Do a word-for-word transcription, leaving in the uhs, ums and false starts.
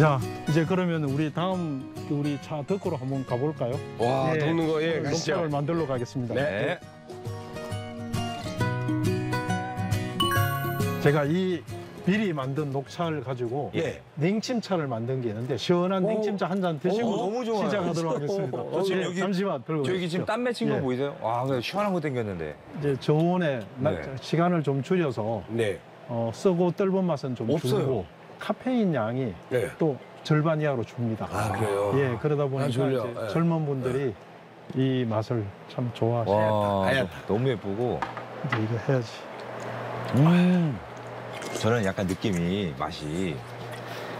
자, 이제 그러면 우리 다음 우리 차 덕구로 한번 가볼까요? 와, 예, 덮는 거, 예, 가시죠. 녹차를 만들러 가겠습니다. 네. 제가 이 미리 만든 녹차를 가지고 예. 냉침차를 만든 게 있는데 시원한 오. 냉침차 한 잔 드시고 오, 너무 좋아요. 시작하도록 하겠습니다. 어, 지금 예, 여기- 잠시만 들고 저기 계십시오. 지금 땀 맺힌 거 예. 보이세요? 와, 그래 시원한 거 땡겼는데. 이제 저온에 나- 네. 시간을 좀 줄여서 네. 어, 쓰고 떫은 맛은 좀 없어요. 줄고 카페인 양이 네. 또 절반 이하로 줍니다. 아, 그래요? 예, 그러다 보니까 아, 졸려. 이제 예. 젊은 분들이 이 맛을 참 좋아하셔요. 와, 하얗다. 너무 예쁘고. 이제 이거 해야지. 음. 저는 약간 느낌이 맛이